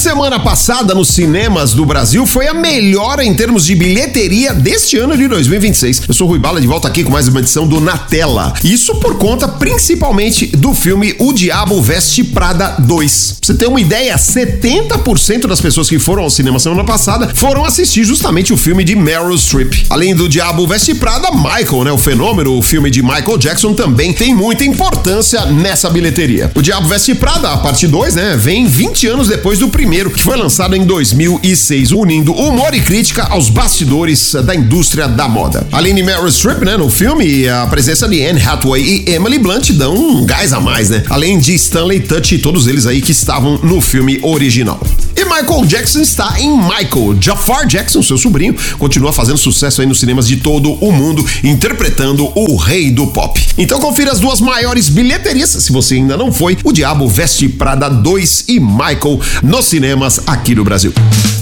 semana passada nos cinemas do Brasil foi a melhor em termos de bilheteria deste ano de 2026. Eu sou o Rui Bala, de volta aqui com mais uma edição do Na Tela. Isso por conta principalmente do filme O Diabo Veste Prada 2. Pra você ter uma ideia, 70% das pessoas que foram ao cinema semana passada foram assistir justamente o filme de Meryl Streep. Além do Diabo Veste Prada, Michael, né, o fenômeno, o filme de Michael Jackson também tem muita importância nessa bilheteria. O Diabo Veste Prada, a parte 2, né, vem 20 anos depois do primeiro, que foi lançado em 2006, unindo humor e crítica aos bastidores da indústria da moda. Além de Meryl Streep, né, no filme, a presença de Anne Hathaway e Emily Blunt dão um gás a mais, né? Além de Stanley Tucci e todos eles aí que estavam no filme original. E Michael Jackson está em Michael. Jafar Jackson, seu sobrinho, continua fazendo sucesso aí nos cinemas de todo o mundo, interpretando o rei do pop. Então confira as duas maiores bilheterias, se você ainda não foi, O Diabo Veste Prada 2 e Michael nos cinemas aqui no Brasil.